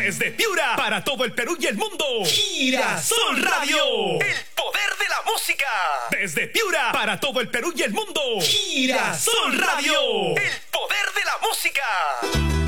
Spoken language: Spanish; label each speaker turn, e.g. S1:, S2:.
S1: Desde Piura, para todo el Perú y el mundo. Girasol Radio. El poder de la música. Desde Piura, para todo el Perú y el mundo. Girasol Radio. El poder de la música.